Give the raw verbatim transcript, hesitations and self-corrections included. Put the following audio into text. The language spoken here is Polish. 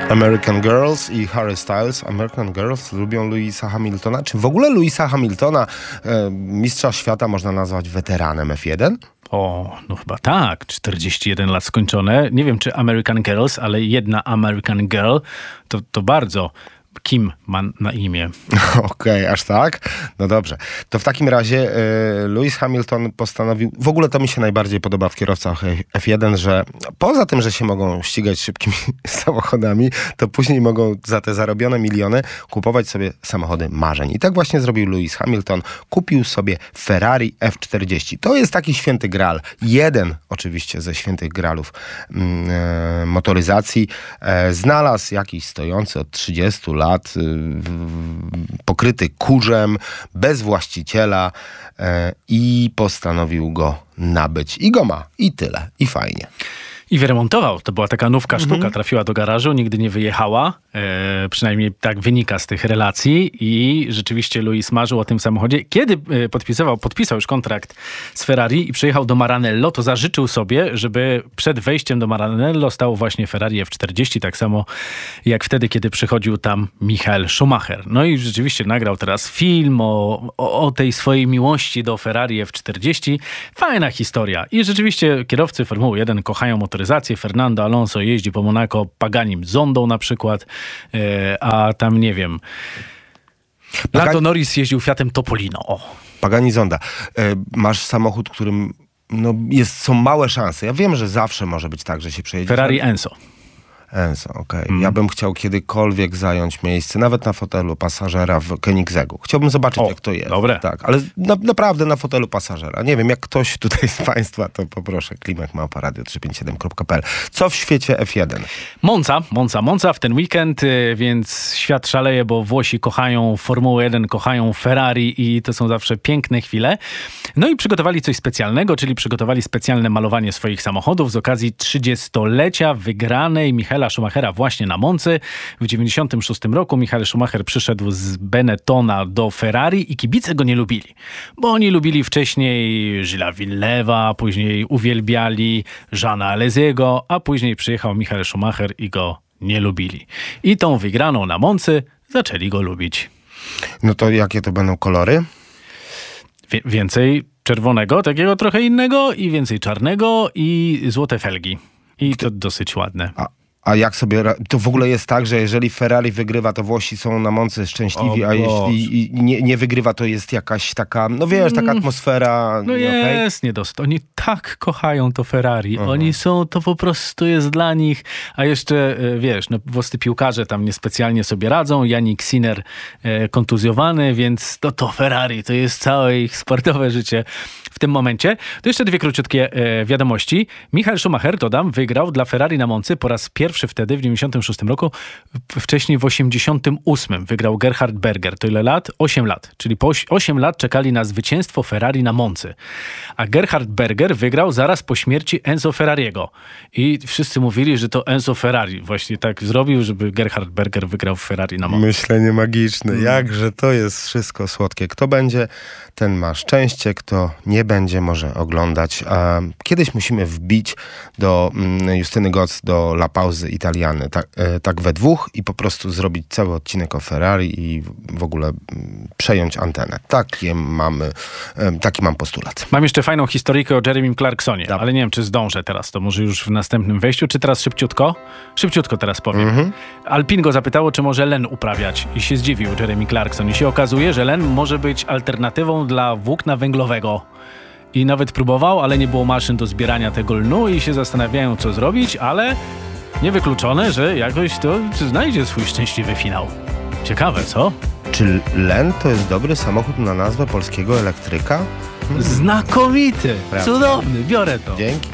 American Girls i Harry Styles. American Girls lubią Lewisa Hamiltona. Czy w ogóle Lewisa Hamiltona, e, mistrza świata, można nazwać weteranem F jeden? O, no chyba tak. czterdzieści jeden lat skończone. Nie wiem, czy American Girls, ale jedna American Girl to, to bardzo... Kim ma na imię? Okej, okay, aż tak? No dobrze. To w takim razie y, Lewis Hamilton postanowił... W ogóle to mi się najbardziej podoba w kierowcach F jeden, że poza tym, że się mogą ścigać szybkimi samochodami, to później mogą za te zarobione miliony kupować sobie samochody marzeń. I tak właśnie zrobił Lewis Hamilton. Kupił sobie Ferrari F czterdzieści. To jest taki święty gral. Jeden oczywiście ze świętych gralów mm, e, motoryzacji. E, znalazł jakiś stojący od trzydziestu lat lat, pokryty kurzem, bez właściciela e, i postanowił go nabyć. I go ma. I tyle. I fajnie. I wyremontował. To była taka nówka Mhm. sztuka. Trafiła do garażu, nigdy nie wyjechała. E, przynajmniej tak wynika z tych relacji. I rzeczywiście Lewis marzył o tym samochodzie. Kiedy e, podpisywał, podpisał już kontrakt z Ferrari i przyjechał do Maranello, to zażyczył sobie, żeby przed wejściem do Maranello stało właśnie Ferrari F czterdzieści. Tak samo jak wtedy, kiedy przychodził tam Michael Schumacher. No i rzeczywiście nagrał teraz film o, o, o tej swojej miłości do Ferrari F czterdzieści. Fajna historia. I rzeczywiście kierowcy Formuły jeden kochają motoryzację. Fernando Alonso jeździ po Monaco Paganim Zondą na przykład, e, a tam nie wiem... Lando Norris jeździł Fiatem Topolino. O. Pagani Zonda. E, masz samochód, którym no, jest, są małe szanse. Ja wiem, że zawsze może być tak, że się przejedzie. Ferrari Enzo. Enzo, okej. Okay. Mm. Ja bym chciał kiedykolwiek zająć miejsce, nawet na fotelu pasażera w Koenigseggu. Chciałbym zobaczyć, o, jak to jest. Dobre. Tak, ale na, naprawdę na fotelu pasażera. Nie wiem, jak ktoś tutaj z Państwa, to poproszę, klimek małpa radio trzysta pięćdziesiąt siedem kropka p l. Co w świecie F jeden? Monza, Monza, Monza w ten weekend, więc świat szaleje, bo Włosi kochają Formułę jeden, kochają Ferrari i to są zawsze piękne chwile. No i przygotowali coś specjalnego, czyli przygotowali specjalne malowanie swoich samochodów z okazji trzydziestolecia wygranej Michaela Schumachera właśnie na Moncy. W dziewięćdziesiątym szóstym roku Michael Schumacher przyszedł z Benettona do Ferrari i kibice go nie lubili, bo oni lubili wcześniej Gillesa Villeneuve'a, później uwielbiali Jeana Alesiego, a później przyjechał Michael Schumacher i go nie lubili. I tą wygraną na Moncy zaczęli go lubić. No to jakie to będą kolory? Wie- więcej czerwonego, takiego trochę innego i więcej czarnego i złote felgi. I to dosyć ładne. A, a jak sobie... To w ogóle jest tak, że jeżeli Ferrari wygrywa, to Włosi są na Moncy szczęśliwi, O a Boże. jeśli nie, nie wygrywa, to jest jakaś taka, no wiesz, taka atmosfera... No okej? jest, nie dost. Oni tak kochają to Ferrari. Aha. Oni są, to po prostu jest dla nich. A jeszcze, e, wiesz, no włoscy piłkarze tam niespecjalnie sobie radzą. Yannick Sinner e, kontuzjowany, więc to, to Ferrari, to jest całe ich sportowe życie w tym momencie. To jeszcze dwie króciutkie e, wiadomości. Michael Schumacher, dodam, wygrał dla Ferrari na Moncy po raz pierwszy wtedy w dziewięćdziesiątym szóstym roku. Wcześniej w osiemdziesiątym ósmym wygrał Gerhard Berger. To ile lat? osiem lat. Czyli po osiem lat czekali na zwycięstwo Ferrari na Moncy. A Gerhard Berger wygrał zaraz po śmierci Enzo Ferrariego. I wszyscy mówili, że to Enzo Ferrari właśnie tak zrobił, żeby Gerhard Berger wygrał w Ferrari na Moncy. Myślenie magiczne. Jakże to jest wszystko słodkie. Kto będzie, ten ma szczęście. Kto nie będzie, może oglądać. A kiedyś musimy wbić do mm, Justyny Goc, do La Pauzy Italiany, tak, e, tak we dwóch i po prostu zrobić cały odcinek o Ferrari i w ogóle mm, przejąć antenę. Takie mamy, e, taki mam postulat. Mam jeszcze fajną historyjkę o Jeremym Clarksonie, Tak. ale nie wiem, czy zdążę teraz, to może już w następnym wejściu, czy teraz szybciutko? Szybciutko teraz powiem. Mhm. Alpin go zapytało, czy może len uprawiać i się zdziwił Jeremy Clarkson. I się okazuje, że len może być alternatywą dla włókna węglowego. I nawet próbował, ale nie było maszyn do zbierania tego lnu i się zastanawiają, co zrobić, ale niewykluczone, że jakoś to znajdzie swój szczęśliwy finał. Ciekawe, co? Czy Len to jest dobry samochód na nazwę polskiego elektryka? Znakomity! Prawda. Cudowny, biorę to. Dzięki.